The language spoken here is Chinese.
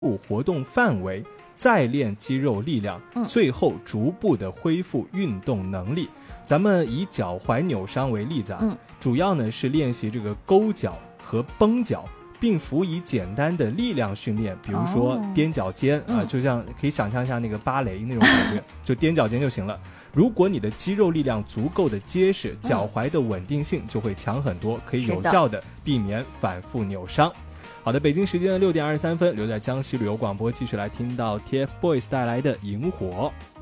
活动范围，再练肌肉力量，最后逐步的恢复运动能力。咱们以脚踝扭伤为例子主要呢是练习这个勾脚和绷脚，并辅以简单的力量训练，比如说踮脚尖就像可以想象一下那个芭蕾那种感觉就踮脚尖就行了。如果你的肌肉力量足够的结实，脚踝的稳定性就会强很多，可以有效的避免反复扭伤。好的，北京时间6点23分，留在江西旅游广播继续来听到 TFBOYS 带来的萤火。